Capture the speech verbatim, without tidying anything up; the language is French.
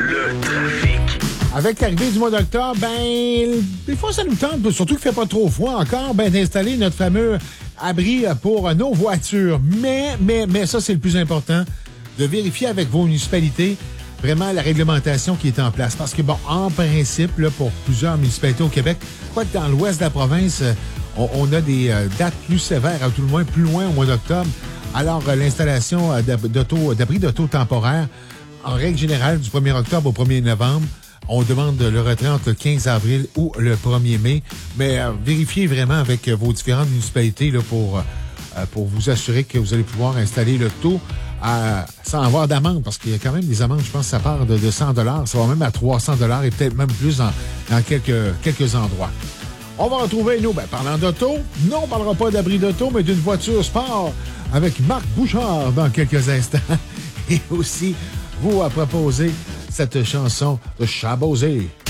Le trafic. Avec l'arrivée du mois d'octobre, ben, des fois, ça nous tente, surtout qu'il ne fait pas trop froid encore, ben, d'installer notre fameux abri pour nos voitures. Mais, mais, mais ça, c'est le plus important, de vérifier avec vos municipalités vraiment la réglementation qui est en place. Parce que, bon, en principe, là, pour plusieurs municipalités au Québec, quoi que dans l'ouest de la province, on, on a des euh, dates plus sévères, à tout le moins plus loin au mois d'octobre. Alors, euh, l'installation euh, d'auto, d'abris d'auto temporaires, en règle générale, du premier octobre au premier novembre, on demande le retrait entre le quinze avril ou le premier mai. Mais euh, vérifiez vraiment avec euh, vos différentes municipalités là, pour, euh, pour vous assurer que vous allez pouvoir installer le taux euh, sans avoir d'amende. Parce qu'il y a quand même des amendes, je pense que ça part de, de cent dollars. Ça va même à trois cents dollars et peut-être même plus dans, dans quelques, quelques endroits. On va retrouver, nous, ben, parlant d'auto, non, on ne parlera pas d'abri d'auto, mais d'une voiture sport avec Marc Bouchard dans quelques instants. Et aussi, vous à proposer cette chanson de Chabosé.